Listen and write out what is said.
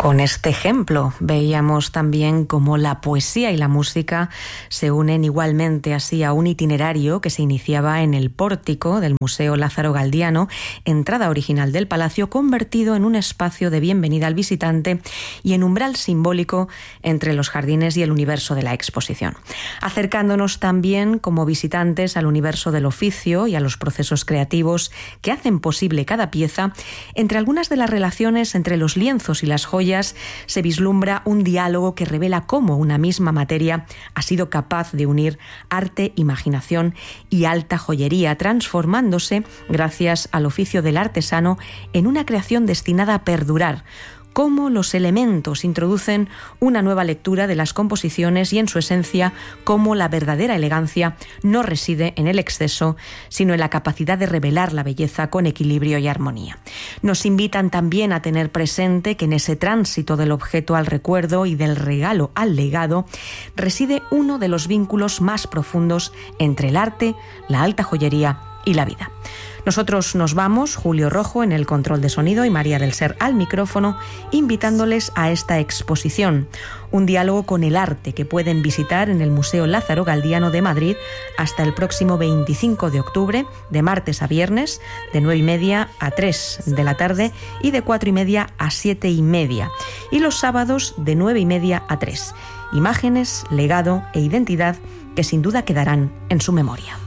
Con este ejemplo veíamos también cómo la poesía y la música se unen igualmente así a un itinerario que se iniciaba en el pórtico del Museo Lázaro Galdiano, entrada original del palacio, convertido en un espacio de bienvenida al visitante y en umbral simbólico entre los jardines y el universo de la exposición, acercándonos también como visitantes al universo del oficio y a los procesos creativos que hacen posible cada pieza. Entre algunas de las relaciones entre los lienzos y las joyas se vislumbra un diálogo que revela cómo una misma materia ha sido capaz de unir arte, imaginación y alta joyería, transformándose, gracias al oficio del artesano, en una creación destinada a perdurar. Cómo los elementos introducen una nueva lectura de las composiciones y, en su esencia, cómo la verdadera elegancia no reside en el exceso, sino en la capacidad de revelar la belleza con equilibrio y armonía. Nos invitan también a tener presente que en ese tránsito del objeto al recuerdo y del regalo al legado reside uno de los vínculos más profundos entre el arte, la alta joyería y la vida. Nosotros nos vamos, Julio Rojo en el control de sonido y María del Ser al micrófono, invitándoles a esta exposición, un diálogo con el arte que pueden visitar en el Museo Lázaro Galdiano de Madrid hasta el próximo 25 de octubre, de martes a viernes, de 9:30 a 3 de la tarde y de 4:30 a 7:30, y los sábados de 9:30 a 3. Imágenes, legado e identidad que sin duda quedarán en su memoria.